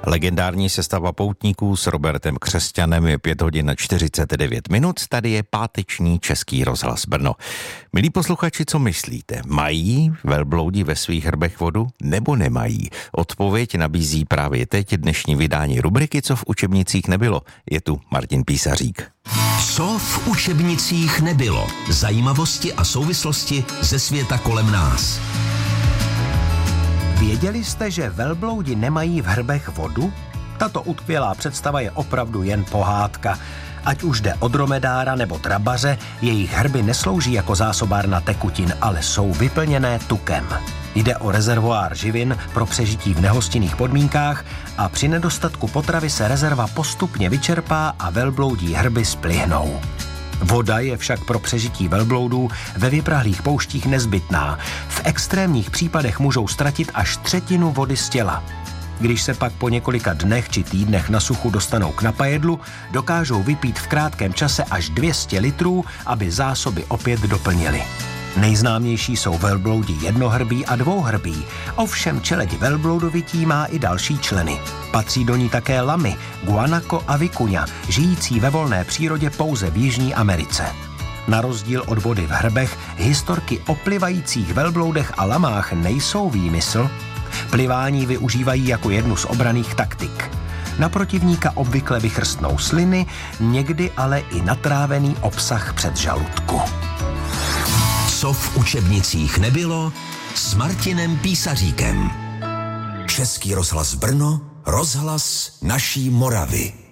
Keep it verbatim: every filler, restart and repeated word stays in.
Legendární sestava poutníků s Robertem Křesťanem je pět hodin a čtyřicet devět minut. Tady je páteční Český rozhlas Brno. Milí posluchači, co myslíte? Mají velbloudi ve svých hrbech vodu nebo nemají? Odpověď nabízí právě teď dnešní vydání rubriky Co v učebnicích nebylo. Je tu Martin Písařík. Co v učebnicích nebylo? Zajímavosti a souvislosti ze světa kolem nás. Věděli jste, že velbloudi nemají v hrbech vodu? Tato utkvělá představa je opravdu jen pohádka. Ať už jde o dromedára nebo trabaře, jejich hrby neslouží jako zásobárna tekutin, ale jsou vyplněné tukem. Jde o rezervoár živin pro přežití v nehostinných podmínkách a při nedostatku potravy se rezerva postupně vyčerpá a velbloudí hrby splyhnou. Voda je však pro přežití velbloudů ve vyprahlých pouštích nezbytná. V extrémních případech můžou ztratit až třetinu vody z těla. Když se pak po několika dnech či týdnech na suchu dostanou k napajedlu, dokážou vypít v krátkém čase až dvě stě litrů, aby zásoby opět doplnili. Nejznámější jsou velbloudi jednohrbí a dvouhrbí, ovšem čeleď velbloudovití má i další členy. Patří do ní také lamy, guanaco a vicuña, žijící ve volné přírodě pouze v Jižní Americe. Na rozdíl od vody v hrbech, historky o plivajících velbloudech a lamách nejsou výmysl. Plivání využívají jako jednu z obranných taktik. Na protivníka obvykle vychrstnou sliny, někdy ale i natrávený obsah předžaludku. Co v učebnicích nebylo s Martinem Písaříkem. Český rozhlas Brno, rozhlas naší Moravy.